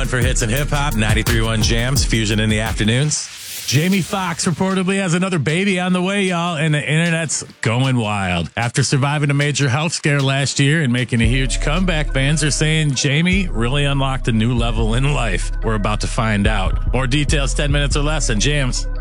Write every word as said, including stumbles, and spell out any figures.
for hits and hip hop, ninety-three point one Jams, Fusion in the afternoons. Jamie Foxx reportedly has another baby on the way, y'all, and the internet's going wild. After surviving a major health scare last year and making a huge comeback, fans are saying Jamie really unlocked a new level in life. We're about to find out. More details ten minutes or less on Jams.